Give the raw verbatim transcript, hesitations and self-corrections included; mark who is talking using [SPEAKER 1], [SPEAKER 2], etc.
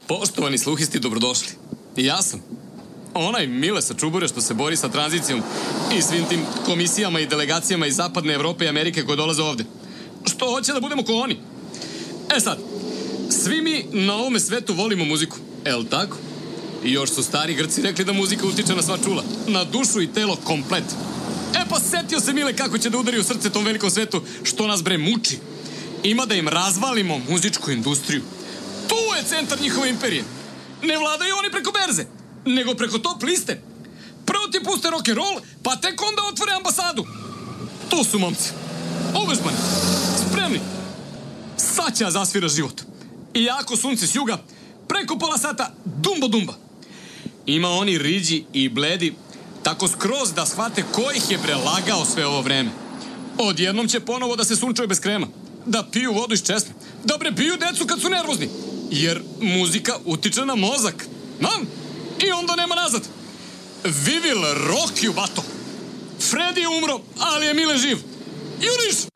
[SPEAKER 1] Poštovani sluhisti, dobrodošli. Ja sam. Onaj Mile sa Čubure što se bori sa tranzicijom i svim tim komisijama i delegacijama iz Zapadne Evrope i Amerike koje dolaze ovde. Što hoće da budemo ko oni. E sad, svi mi na ovome svetu volimo muziku, el tako? I još su stari Grci rekli da muzika utiče na sva čula, na dušu i telo komplet. E pa setio se Mile kako će da udari u srce tom velikom svetu što nas bre muči. Ima da im razvalimo muzičku industriju. Tu je centar njihove imperije. Ne vladaju oni preko berze, nego preko top liste. Prvo ti puste rock'n'roll, pa tek onda otvore ambasadu. Tu su momci, uvežbani, spremni. Sad će zasvira život. I jako sunce s juga, preko pola sata dumbo dumba. Ima oni riđi i bledi, tako skroz da shvate ko ih je prelagao sve ovo vreme. Odjednom će ponovo da se sunčaju bez krema, da piju vodu iz česme, da bre biju decu kad su nervozni, jer muzika utiče na mozak. Nam? I onda nema nazad. Vi will rock you, bato. Freddy je umro, ali je Mile živ. Juriš!